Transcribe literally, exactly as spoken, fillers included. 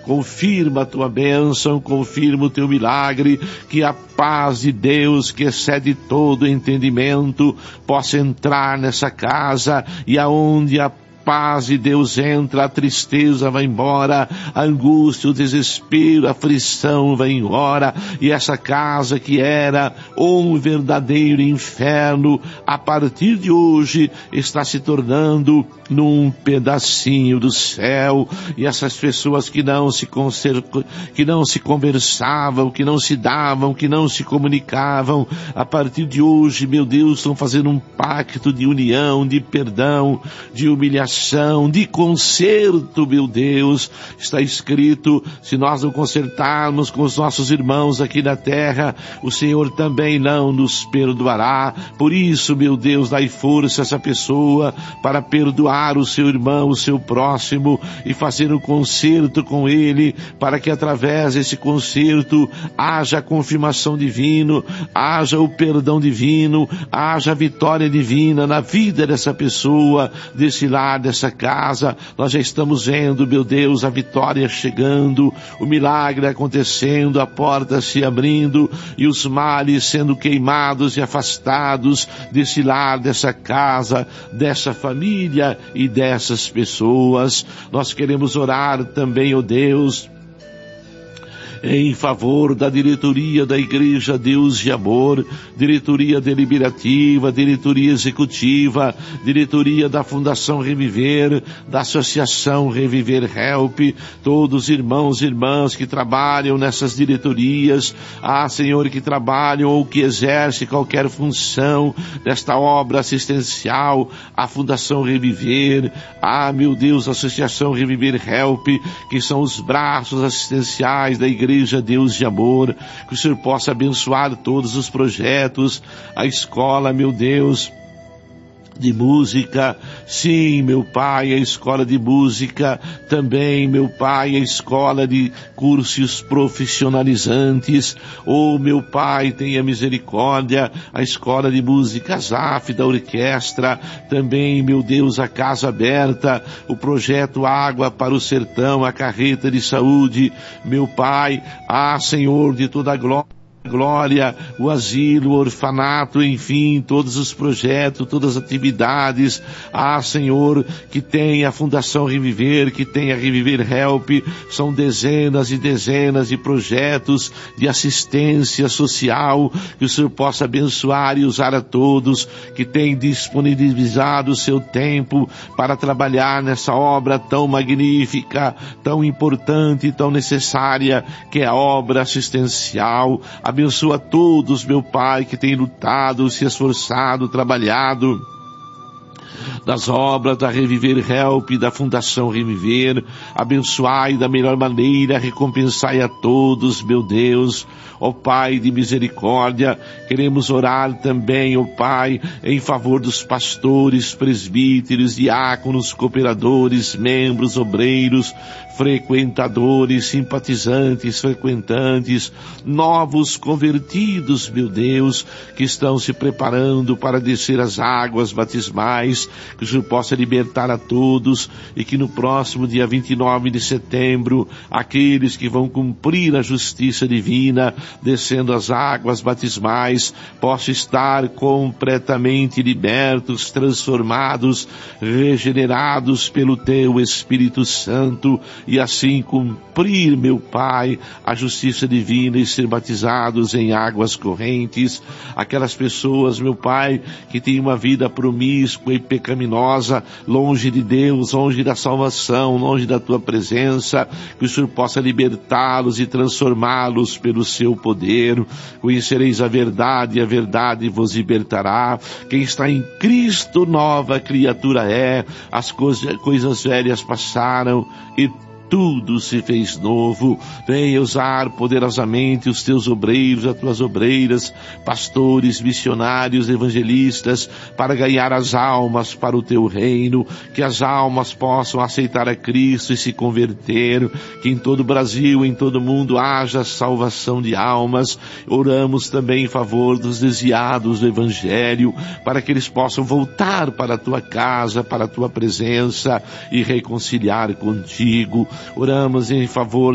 confirma a tua bênção, confirma o teu milagre, que a paz de Deus, que excede todo entendimento, possa entrar nessa casa, e aonde a paz de Deus entra, a tristeza vai embora, a angústia, o desespero, a aflição vai embora, e essa casa que era um verdadeiro inferno, a partir de hoje está se tornando num pedacinho do céu, e essas pessoas que não se conser... que não se conversavam, que não se davam, que não se comunicavam, a partir de hoje, meu Deus, estão fazendo um pacto de união, de perdão, de humilhação, de conserto, meu Deus. Está escrito, se nós não consertarmos com os nossos irmãos aqui na terra, o Senhor também não nos perdoará. Por isso, meu Deus, dai força a essa pessoa para perdoar o seu irmão, o seu próximo, e fazer um conserto com ele, para que através desse conserto haja a confirmação divina, haja o perdão divino, haja a vitória divina na vida dessa pessoa, desse lar, dessa casa. Nós já estamos vendo, meu Deus, a vitória chegando, o milagre acontecendo, a porta se abrindo e os males sendo queimados e afastados desse lar, dessa casa, dessa família e dessas pessoas. Nós queremos orar também, ó Deus, em favor da diretoria da Igreja Deus de Amor, diretoria deliberativa, diretoria executiva, diretoria da Fundação Reviver, da Associação Reviver Help, todos irmãos e irmãs que trabalham nessas diretorias, ah, Senhor, que trabalham ou que exercem qualquer função desta obra assistencial, a Fundação Reviver, ah, meu Deus, a Associação Reviver Help, que são os braços assistenciais da Igreja Deus de Amor, que o Senhor possa abençoar todos os projetos, a escola, meu Deus, de música, sim, meu Pai, a escola de música, também, meu Pai, a escola de cursos profissionalizantes, oh, meu Pai, tenha misericórdia, a escola de música Zaf, da orquestra, também, meu Deus, a Casa Aberta, o projeto Água para o Sertão, a carreta de saúde, meu Pai, ah, Senhor, de toda a glória, glória, o asilo, o orfanato, enfim, todos os projetos, todas as atividades, ah, Senhor, que tem a Fundação Reviver, que tem a Reviver Help, são dezenas e dezenas de projetos de assistência social, que o Senhor possa abençoar e usar a todos, que tem disponibilizado o seu tempo para trabalhar nessa obra tão magnífica, tão importante, tão necessária, que é a obra assistencial. Abençoa todos, meu Pai, que tem lutado, se esforçado, trabalhado das obras da Reviver Help, da Fundação Reviver. Abençoai da melhor maneira, recompensai a todos, meu Deus, ó Pai de misericórdia. Queremos orar também, ó Pai, em favor dos pastores, presbíteros, diáconos, cooperadores, membros, obreiros, frequentadores, simpatizantes, frequentantes, novos convertidos, meu Deus, que estão se preparando para descer as águas batismais, que o Senhor possa libertar a todos, e que no próximo dia vinte e nove de setembro, aqueles que vão cumprir a justiça divina, descendo as águas batismais, possam estar completamente libertos, transformados, regenerados pelo Teu Espírito Santo, e assim cumprir, meu Pai, a justiça divina e ser batizados em águas correntes. Aquelas pessoas, meu Pai, que têm uma vida promíscua e pecaminosa, longe de Deus, longe da salvação, longe da Tua presença, que o Senhor possa libertá-los e transformá-los pelo Seu poder. Conhecereis a verdade, e a verdade vos libertará. Quem está em Cristo, nova criatura é. As coisas, coisas velhas passaram e tudo se fez novo. Venha usar poderosamente os teus obreiros, as tuas obreiras, pastores, missionários, evangelistas, para ganhar as almas para o teu reino, que as almas possam aceitar a Cristo e se converter, que em todo o Brasil, em todo o mundo haja salvação de almas. Oramos também em favor dos desviados do Evangelho, para que eles possam voltar para a tua casa, para a tua presença e reconciliar contigo. Oramos em favor